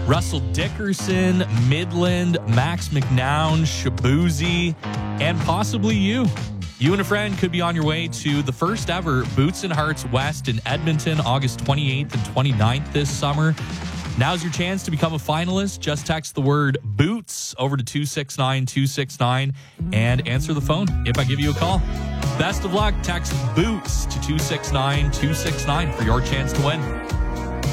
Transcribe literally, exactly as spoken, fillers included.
Russell Dickerson, Midland, Max McNown, Shabuzi, and possibly you. You and a friend could be on your way to the first ever Boots and Hearts West in Edmonton, August twenty-eighth and twenty-ninth this summer. Now's your chance to become a finalist. Just text the word BOOTS over to two six nine two six nine and answer the phone if I give you a call. Best of luck. Text BOOTS to two six nine two six nine for your chance to win.